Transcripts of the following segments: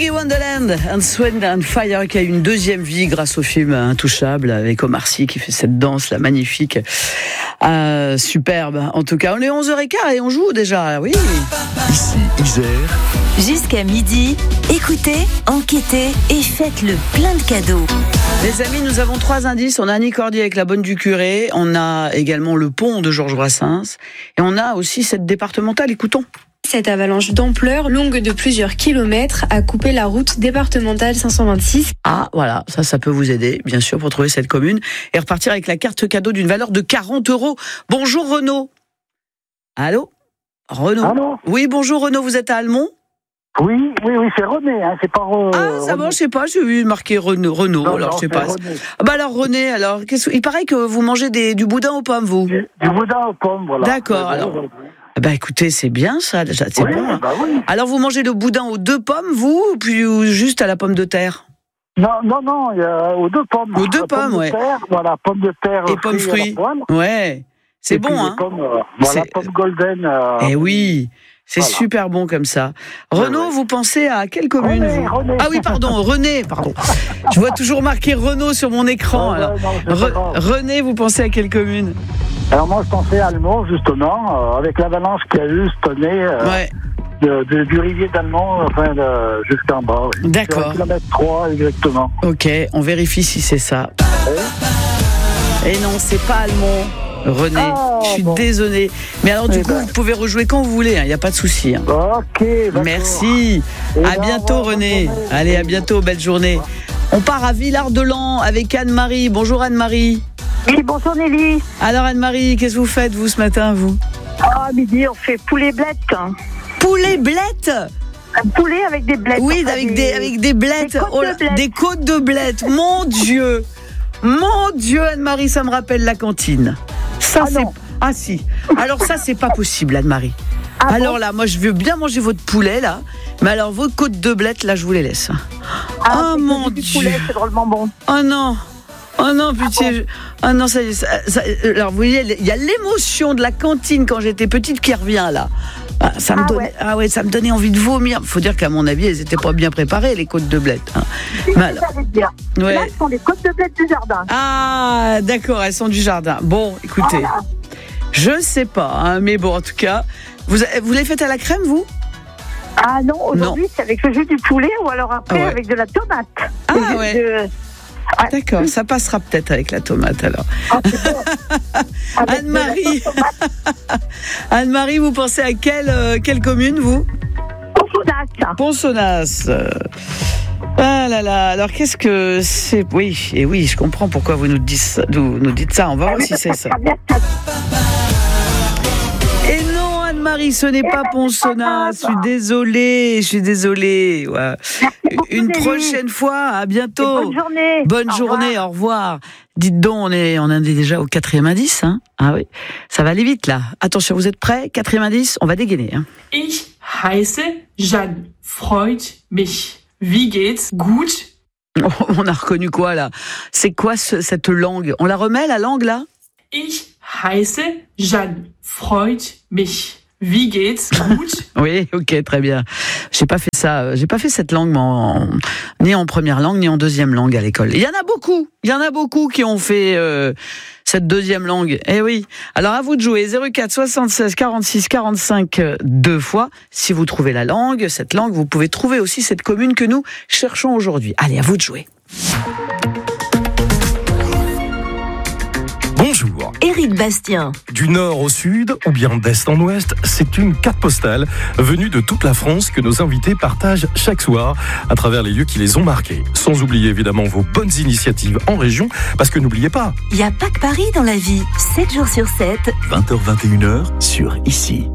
Stevie Wonderland, and Wind and Fire, qui a une deuxième vie grâce au film Intouchable avec Omar Sy qui fait cette danse là magnifique, superbe. En tout cas, on est 11h15 et on joue déjà. Oui. Ici Isère. Jusqu'à midi, écoutez, enquêtez et faites le plein de cadeaux. Les amis, nous avons 3 indices. On a Annie Cordier avec la Bonne du Curé. On a également le pont de Georges Brassens. Et on a aussi cette départementale. Écoutons. Cette avalanche d'ampleur, longue de plusieurs kilomètres, a coupé la route départementale 526. Ah, voilà, ça peut vous aider, bien sûr, pour trouver cette commune et repartir avec la carte cadeau d'une valeur de 40 €. Bonjour Renaud. Allô Renaud. Allô. Oui, bonjour Renaud, vous êtes à Almont ? Oui, c'est René, hein, c'est pas Ah, ça va, je sais pas, j'ai vu marqué Renaud, non, alors je sais pas. René. Ah bah alors René, il paraît que vous mangez du boudin aux pommes, vous. Du boudin aux pommes, voilà. D'accord, alors. Bah écoutez, c'est bien ça, déjà, c'est bon. Hein. Bah oui. Alors vous mangez le boudin aux 2 pommes, vous, ou juste à la pomme de terre ? Non, il y a aux 2 pommes. Aux 2 pommes, pomme ouais. De terre, voilà, pommes de terre et pommes fruits. Ouais, c'est bon, hein. Pommes, voilà, pommes golden. Eh oui, c'est voilà. super bon comme ça. Renaud, vous pensez à quelle commune René. Ah oui, René, pardon. Je vois toujours marqué Renaud sur mon écran. Ouais, alors. non, René, vous pensez à quelle commune ? Alors moi, je pensais à Almont, justement, avec l'avalanche qu'il y a eu cette année. Ouais. Du rivier d'Almont, jusqu'en bas. Oui. D'accord. Sur 3 km exactement. Ok, on vérifie si c'est ça. Et non, c'est pas Almont. René, je suis désolé. Mais alors du coup, vous pouvez rejouer quand vous voulez, il n'y a pas de souci. Hein. Ok, d'accord. Merci. À bientôt René. Allez, à bientôt, belle journée. On part à Villard-de-Lans avec Anne-Marie. Bonjour Anne-Marie. Oui, bonjour Nelly. Alors Anne-Marie, qu'est-ce que vous faites vous ce matin, vous ? À midi, on fait poulet blette. Poulet blette ? Un poulet avec des blettes. Oui, enfin, avec des blettes. Des côtes de blettes. Mon Dieu, Anne-Marie, ça me rappelle la cantine. Ça, c'est... non. Ah si. Alors ça, c'est pas possible, Anne-Marie. Alors bon là, moi, je veux bien manger votre poulet, là. Mais alors, vos côtes de blettes, là, je vous les laisse. Oh mon Dieu. Poulet, c'est drôlement bon. Oh non, pitié. Ah non, ça y est. Alors, vous voyez, il y a l'émotion de la cantine quand j'étais petite qui revient, là. Ça me donnait envie de vomir. Faut dire qu'à mon avis, elles étaient pas bien préparées, les côtes de blettes. Hein. C'est ça que j'allais dire. Ouais. Là, ce sont les côtes de blettes du jardin. Ah, d'accord, elles sont du jardin. Bon, écoutez, je sais pas, hein, mais bon, en tout cas, vous les faites à la crème, vous ? Ah non, aujourd'hui, c'est avec le jus du poulet ou alors après avec de la tomate. Ah ouais. D'accord, ça passera peut-être avec la tomate alors. Anne-Marie, vous pensez à quelle commune, vous ? Ponsonnas. Ah là là, alors qu'est-ce que c'est ? Oui, je comprends pourquoi vous nous dites ça. On va voir si c'est ça. Et non, Anne-Marie, ce n'est pas Ponsonnas. Je suis désolée. Ouais. Une prochaine fois, à bientôt. Bonne journée, au revoir. Dites donc, on est déjà au 4e indice. Hein. Ah oui, ça va aller vite là. Attention, vous êtes prêts ? 4e indice, on va dégainer. Hein. Ich heiße Jeanne. Freut mich. Wie geht's? Gut. On a reconnu quoi là ? C'est quoi cette langue ? On la remet la langue là ? Ich heiße Jeanne. Freut mich. Wie geht's? Gut. Oui, ok, très bien. J'ai pas fait cette langue ni en première langue ni en deuxième langue à l'école. Il y en a beaucoup qui ont fait cette deuxième langue. Eh oui. Alors à vous de jouer 04 76 46 45 2 fois. Si vous trouvez cette langue, vous pouvez trouver aussi cette commune que nous cherchons aujourd'hui. Allez, à vous de jouer. Bonjour. Éric Bastien. Du nord au sud, ou bien d'est en ouest, c'est une carte postale venue de toute la France que nos invités partagent chaque soir à travers les lieux qui les ont marqués. Sans oublier évidemment vos bonnes initiatives en région, parce que n'oubliez pas, Il n'y a pas que Paris dans la vie. 7 jours sur 7. 20h-21h sur Ici.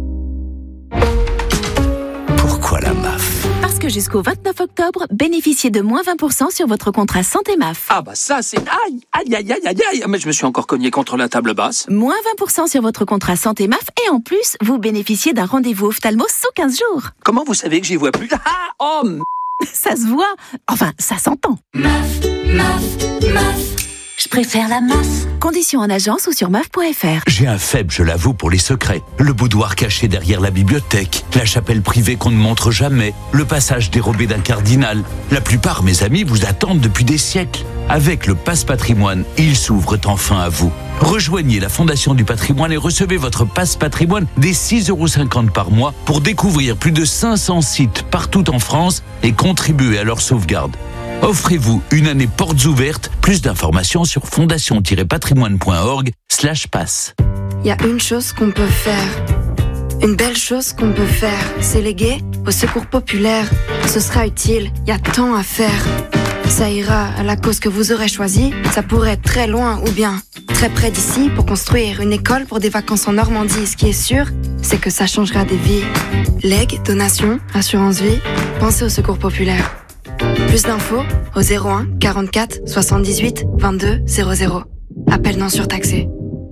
Pourquoi la MAF ? Parce que jusqu'au 29 octobre, bénéficiez de moins 20% sur votre contrat santé MAF. Ah bah ça c'est... Aïe. Mais je me suis encore cogné contre la table basse. Moins 20% sur votre contrat santé MAF et en plus, vous bénéficiez d'un rendez-vous ophtalmo sous 15 jours. Comment vous savez que j'y vois plus ? Ça se voit. Enfin, ça s'entend. MAF. préfère la MAF. Conditions en agence ou sur maf.fr. J'ai un faible, je l'avoue, pour les secrets. Le boudoir caché derrière la bibliothèque, la chapelle privée qu'on ne montre jamais, le passage dérobé d'un cardinal. La plupart, mes amis, vous attendent depuis des siècles. Avec le Passe Patrimoine, ils s'ouvrent enfin à vous. Rejoignez la Fondation du Patrimoine et recevez votre Passe Patrimoine dès 6,50 € par mois pour découvrir plus de 500 sites partout en France et contribuer à leur sauvegarde. Offrez-vous une année portes ouvertes. Plus d'informations sur fondation-patrimoine.org/passe. Il y a une chose qu'on peut faire. Une belle chose qu'on peut faire, c'est léguer au secours populaire. Ce sera utile, il y a tant à faire. Ça ira à la cause que vous aurez choisie. Ça pourrait être très loin ou bien très près d'ici pour construire une école pour des vacances en Normandie. Ce qui est sûr, c'est que ça changera des vies. Legs, donations, assurance vie, pensez au secours populaire. Plus d'infos au 01 44 78 22 00. Appel non surtaxé.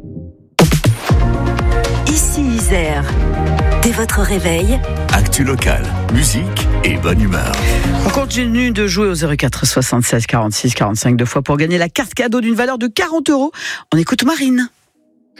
Ici Isère. Dès votre réveil, Actu locale, musique et bonne humeur. On continue de jouer au 04 76 46 45 2 fois pour gagner la carte cadeau d'une valeur de 40 €. On écoute Marine.